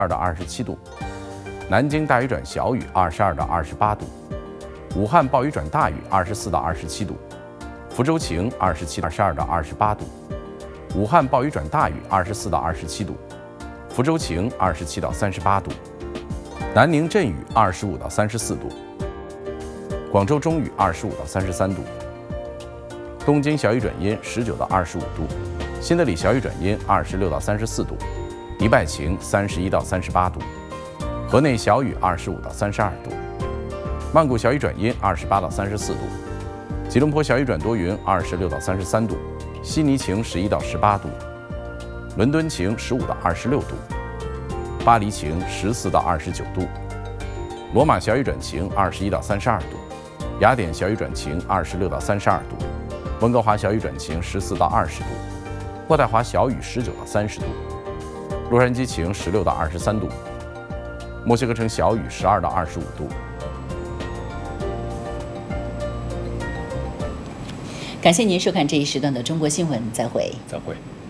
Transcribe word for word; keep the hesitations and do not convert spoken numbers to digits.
二到二十七度，南京大雨转小雨，二十二到二十八度，武汉暴雨转大雨，二十四到二十七度，福州晴，二十七、二十二到二十八度，武汉暴雨转大雨，二十四到二十七度，福州晴，二十七到三十八度，南宁阵雨，二十五到三十四度，广州中雨，二十五到三十三度，东京小雨转阴，十九到二十五度，新德里小雨转阴，二十六到三十四度，迪拜晴，三十一到三十八度，河内小雨，二十五到三十二度，曼谷小雨转阴，二十八到三十四度，吉隆坡小雨转多云，二十六到三十三度，悉尼晴，十一到十八度，伦敦晴，十五到二十六度，巴黎晴，十四到二十九度，罗马小雨转晴，二十一到三十二度，雅典小雨转晴，二十六到三十二度，温哥华小雨转晴，十四到二十度，渥太华小雨，十九到三十度，洛杉矶晴，十六到二十三度，墨西哥城小雨，十二到二十五度。 感谢您收看这一时段的中国新闻，再会。 再会。